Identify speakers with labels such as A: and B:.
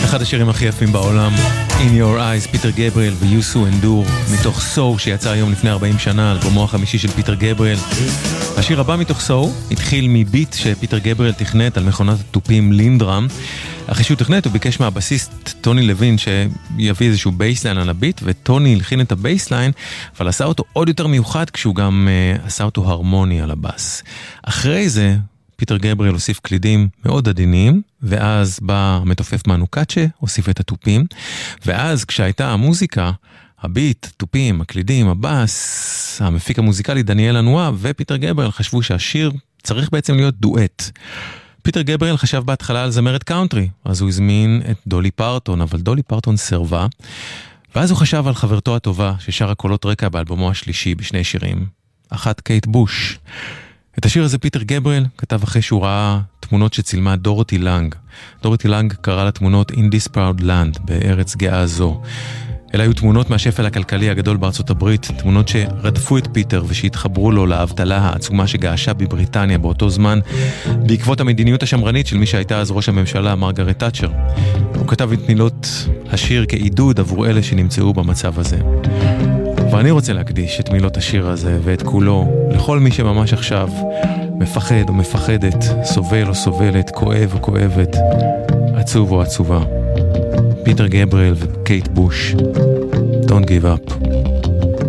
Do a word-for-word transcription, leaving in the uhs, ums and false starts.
A: אחד השירים הכי יפים בעולם, In Your Eyes, פיטר גבריאל ו-You So Endure, מתוך So, שיצא היום לפני ארבעים שנה, אלבומו החמישי של פיטר גבריאל. השיר הבא מתוך So התחיל מביט שפיטר גבריאל תכנת על מכונת התופים לינדרם. אחרי שהוא תכנת הוא ביקש מהבסיסט טוני לוין שיביא איזשהו בייסליין על הביט, וטוני הלחין את הבייסליין, אבל עשה אותו עוד יותר מיוחד כשהוא גם uh, עשה אותו הרמוני על הבאס. אחרי זה פיטר גבריאל הוסיף קלידים מאוד עדינים, ואז בא המתופף מנוקצ'ה, הוסיף את הטופים, ואז כשהייתה המוזיקה, הביט, טופים, הקלידים, הבאס, המפיק המוזיקלי דניאל אנואה ופיטר גבריאל חשבו שהשיר צריך בעצם להיות דואט. פיטר גבריאל חשב בהתחלה על זמרת קאונטרי, אז הוא הזמין את דולי פרטון, אבל דולי פרטון סרבה, ואז הוא חשב על חברתו הטובה ששרה קולות רקע באלבומו השלישי בשני שירים, אחת קייט בוש. את השיר הזה פיטר גבריאל כתב אחרי שהוא ראה תמונות שצילמה דורותי לנג. דורותי לנג קרא לתמונות In This Proud Land, בארץ גאה זו. אלה היו תמונות מהשפל הכלכלי הגדול בארצות הברית, תמונות שרדפו את פיטר ושהתחברו לו לאבטלה העצומה שגעשה בבריטניה באותו זמן, בעקבות המדיניות השמרנית של מי שהייתה אז ראש הממשלה, מרגרט תאצ'ר. הוא כתב את מילות השיר כעידוד עבור אלה שנמצאו במצב הזה. ואני רוצה להקדיש את מילות השיר הזה ואת כולו לכל מי שממש עכשיו מפחד או מפחדת, סובל או סובלת, כואב או כואבת, עצוב או עצובה. פיטר גבריאל וקייט בוש, Don't give up.